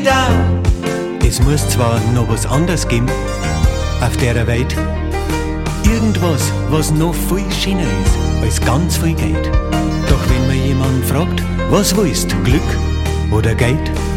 down. Es muss zwar noch was anderes geben auf der Welt, irgendwas, was noch viel schöner ist, als ganz viel Geld. Doch wenn man jemanden fragt, was willst, Glück oder Geld?